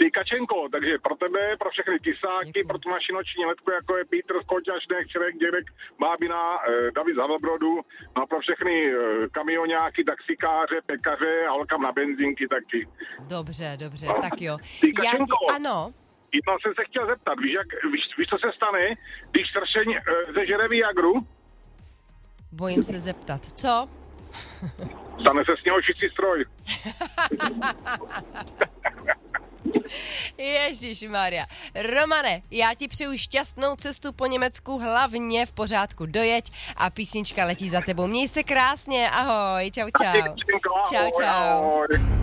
Ty Kačenko, takže pro tebe, pro všechny tisáky, pro tu naši noční letku, jako je Pítr Skoťašnek, Čerek, Dědek, Bábina, David z Havelbrodu, no a pro všechny kamionáky, taxikáře, pekaře a holkám na benzínky taky. Dobře, No. tak jo. Ty Kačenko, ano. jednou jsem se chtěl zeptat, víš, co se stane, když sršeň zežere Viagru? Bojím se zeptat. Co? Stane se s něho čistý stroj. Ježišmarja. Romane, já ti přeju šťastnou cestu po Německu, hlavně v pořádku dojeď a písnička letí za tebou. Měj se krásně, ahoj, čau. Čau. Čau. Ahoj.